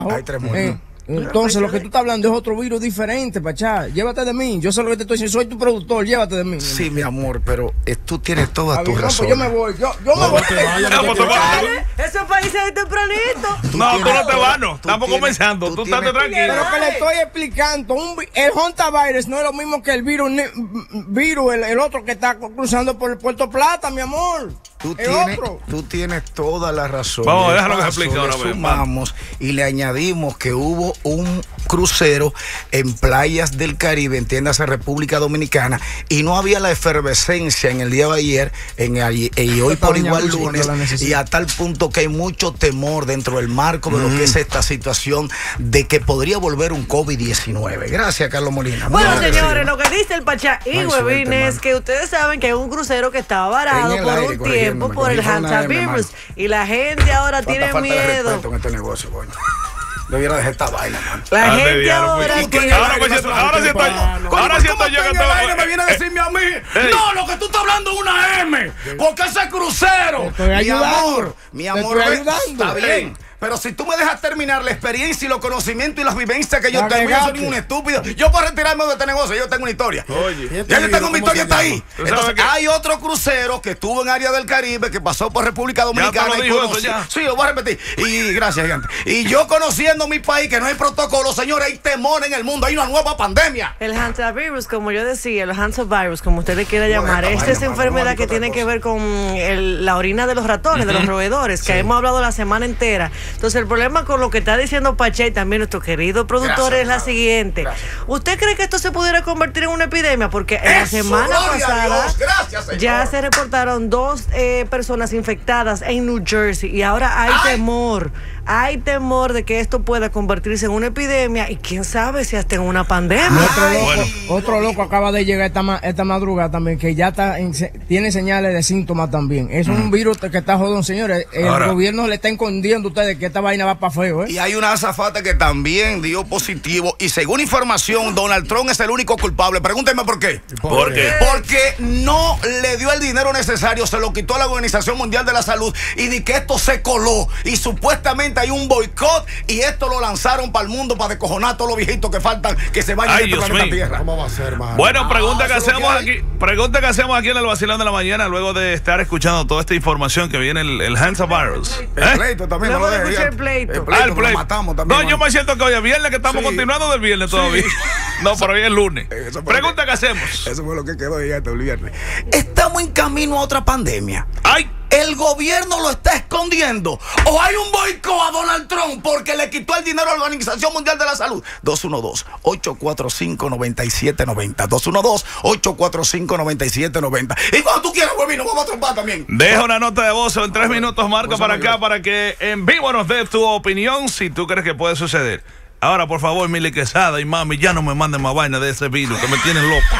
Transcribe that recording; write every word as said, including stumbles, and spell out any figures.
Hay tres muertos. Eh, entonces, lo que tú estás hablando es otro virus diferente, Pachá. Llévate de mí. Yo sé lo que te estoy diciendo. Soy tu productor. Llévate de mí. Sí, mi amor, pero eh, tú tienes toda tu no, razón. pues yo me voy. Yo, yo No, me voy. te vayas, no te vayas. Esos países de tempranito. No, tú no te vas, no. tú Estamos tienes- comenzando. tú Tú tienes- estate tranquilo. Pero que le estoy explicando, un vi- el hantavirus no es lo mismo que el virus, ne- virus el, el otro que está cruzando por el Puerto Plata, mi amor. Tú Es tienes, otro. tú tienes toda la razón. Vamos, De déjalo que se paso, explique ahora, le ven, sumamos y le añadimos que hubo un crucero en playas del Caribe, entiéndase República Dominicana, y no había la efervescencia en el día de ayer en el- y hoy por igual lunes, y a tal punto que hay mucho temor dentro del marco de lo que es esta situación de que podría volver un COVID diecinueve. Gracias, Carlos Molina. Muy Bueno, agradecido. señores, lo que dice el Pachá y Ay, Huevín suerte, es hermano. que ustedes saben que hay un crucero que estaba varado En el por aire, un tiempo corrigiéndome, por el corrigiendo una M, hantavirus hermano. y la gente ahora Cuánta tiene falta de miedo. respeto en este negocio, coño. Debiera dejar esta vaina, man. La Ah, gente debieron, ahora pues. tiene Ahora me siento, ahora siento, ahora siento yo que en el tengo- aire me viene a decirme a mí, no, lo que tú estás hablando es una M, porque ese crucero, estoy mi ayudando, amor, mi te amor, estoy ve, ayudando. está bien. Pero si tú me dejas terminar la experiencia y los conocimientos y las vivencias que yo La tengo, yo soy regaste. ningún estúpido. Yo puedo retirarme de este negocio, yo tengo una historia. Oye. Ya yo tengo mi historia, está ahí. ¿Tú sabes Entonces, qué? hay otro crucero que estuvo en área del Caribe, que pasó por República Dominicana. te lo y dijo eso, conocí- ya. Sí, lo voy a repetir. Y gracias, gigante. Y yo conociendo mi país, que no hay protocolo, señores, hay temor en el mundo, hay una nueva pandemia. El hantavirus, como yo decía, el hantavirus, como usted le quiera llamar, esta esta vaina, es mano, enfermedad no, que otra tiene que cosa. ver con el- la orina de los ratones, de los roedores, que hemos hablado la semana entera. Entonces, el problema con lo que está diciendo Pachá y también nuestro querido productor Gracias, es la hermano. siguiente. Gracias. ¿Usted cree que esto se pudiera convertir en una epidemia? Porque en la Eso, semana gloria a pasada Dios. Gracias, señor. ya se reportaron dos eh, personas infectadas en New Jersey y ahora hay Ay. temor. Hay temor de que esto pueda convertirse en una epidemia y quién sabe si hasta en una pandemia. Otro loco, Bueno. otro loco acaba de llegar esta, ma- esta madrugada también, que ya está en se- tiene señales de síntomas también. Es un virus que está jodón, señores. El Ahora. gobierno le está escondiendo a ustedes que esta vaina va para feo, ¿eh? Y hay una azafata que también dio positivo. Y según información, Donald Trump es el único culpable. Pregúntenme por qué. ¿Por qué? Porque no le dio el dinero necesario, se lo quitó a la Organización Mundial de la Salud y de que esto se coló. Y supuestamente hay un boicot y esto lo lanzaron para el mundo para descojonar a todos los viejitos que faltan que se vayan Ay, de este Dios planeta mío. Tierra. ¿Cómo va a ser, mano? Bueno, pregunta que eso es lo hacemos que hay. aquí, pregunta que hacemos aquí en el Vacilón de la Mañana luego de estar escuchando toda esta información que viene el, el hantavirus. El ¿Eh? pleito también. Luego no lo de dejes, escuchar el gigante. pleito. El Ah, pleito, el que play. lo matamos también. No, yo mano. me siento que hoy es viernes, que estamos Sí. continuando del viernes todavía. No, pero hoy es lunes. Eso fue Pregunta lo que hacemos. Eso fue lo que quedó gigante el viernes. Estamos en camino a otra pandemia. ¡Ay! ¿El gobierno lo está escondiendo? ¿O hay un boicot a Donald Trump porque le quitó el dinero a la Organización Mundial de la Salud? dos uno dos, ocho cuatro cinco, nueve siete nueve cero. dos uno dos, ocho cuatro cinco, nueve siete nueve cero. Y cuando tú quieras, güey, nos vamos a trompar también. Deja una nota de voz en tres minutos, marca para acá para que en vivo nos des tu opinión si tú crees que puede suceder. Ahora, por favor, Mili Quesada y mami, ya no me manden más vaina de ese virus que me tienen loco.